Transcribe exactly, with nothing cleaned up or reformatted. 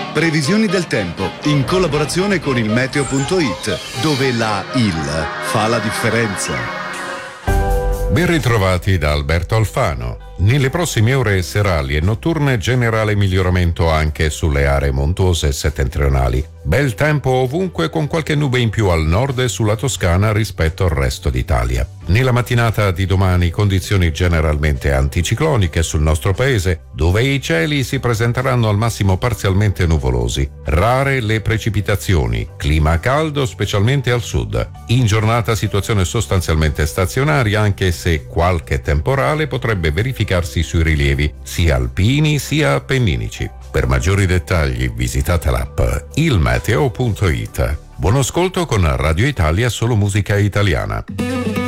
Previsioni del tempo in collaborazione con il meteo punto it, dove la il fa la differenza. Ben ritrovati da Alberto Alfano. Nelle prossime ore serali e notturne generale miglioramento anche sulle aree montuose settentrionali. Bel tempo ovunque con qualche nube in più al nord e sulla Toscana rispetto al resto d'Italia. Nella mattinata di domani condizioni generalmente anticicloniche sul nostro paese, dove i cieli si presenteranno al massimo parzialmente nuvolosi. Rare le precipitazioni, clima caldo specialmente al sud. In giornata situazione sostanzialmente stazionaria, anche se qualche temporale potrebbe verificarsi sui rilievi, sia alpini sia appenninici. Per maggiori dettagli visitate l'app il meteo punto it. Buon ascolto con Radio Italia, solo musica italiana.